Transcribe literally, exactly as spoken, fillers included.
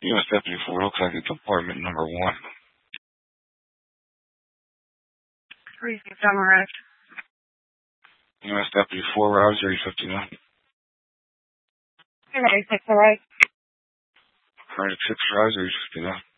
U S Deputy four, looks like it's apartment number one. Precinct seven arrived. U S Deputy four, Route zero fifty-nine. Paramedic six arrived. Paramedic six, Route zero fifty-nine.